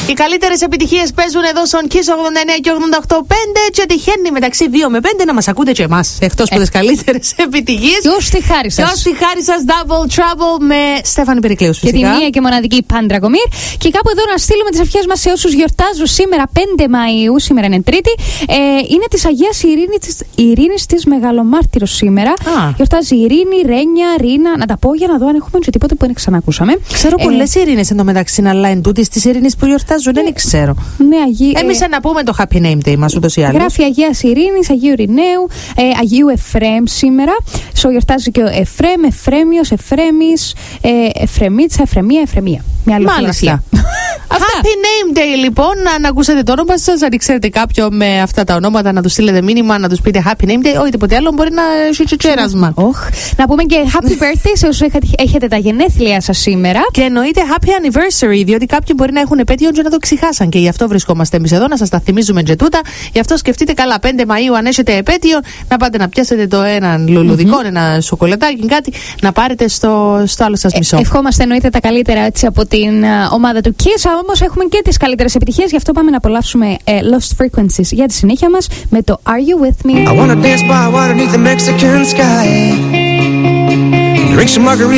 Οι καλύτερες επιτυχίες παίζουν εδώ στον Kiss 89 και 88.5 και τυχαίνει μεταξύ 2 με 5 να μας ακούτε και εμάς. Εκτός από τις καλύτερες επιτυχίες. Και ως τη χάρη σας. Και ως τη χάρη σας, Double Trouble με Στέφανη Περικλέου. Και τη μία και μοναδική Πάντρα Κομίρ. Και κάπου εδώ να στείλουμε τις ευχές μας σε όσους γιορτάζουν σήμερα 5 Μαΐου. Σήμερα είναι Τρίτη. Είναι της Αγίας Ειρήνης της Μεγαλομάρτυρος σήμερα. Γιορτάζει η Ειρήνη, Ρένια, Ρίνα. Να τα πω για να δω αν έχουμε και τίποτα που δεν ξανακούσαμε. Ξέρω πολλές Ειρήνες εντωμεταξύ, αλλά εν τούτης της Ειρήνης που γιορτάζουν δεν ξέρω. Ναι, εμείς να πούμε το Happy Name Day μας ούτως ή άλλως. Γράφει Αγίας Ειρήνης, Αγίου Ειρηναίου, Αγίου Εφραίμ σήμερα. Γιορτάζει και ο Εφραίμ, Εφραίμιος, Εφραίμης, Εφραιμίτσα, Εφραιμία, Εφραιμία. Μια άλλη μάλιστα. Happy Name Day λοιπόν. Αν ακούσατε το όνομα σας, αν ξέρετε κάποιον με αυτά τα ονόματα, να του στείλετε μήνυμα, να του πείτε Happy Name Day. Όχι τίποτε άλλο, μπορεί να έχει τσέρασμα. Να πούμε και Happy Birthday σε όσους έχετε τα γενέθλια σας σήμερα. Και εννοείται Happy Anniversary, διότι κάποιοι μπορεί να έχουν επέτειο και να το ξεχάσαν. Και γι' αυτό βρισκόμαστε εμείς εδώ, να σας τα θυμίζουμε και τούτα. Γι' αυτό σκεφτείτε καλά, 5 Μαΐου, αν έχετε επέτειο, να πάτε να πιάσετε το έναν λουλουδικό, ένα σοκολατάκι, κάτι, να πάρετε στο άλλο σας μισό. Ευχόμαστε εννοείται τα καλύτερα έτσι από την ομάδα του Kiss, όμως έχουμε και τις καλύτερες επιτυχίες, γι' αυτό πάμε να απολαύσουμε Lost Frequencies για τη συνέχεια μας με το Are You With Me. I wanna dance by water beneath the Mexican sky. Drink some margaritas.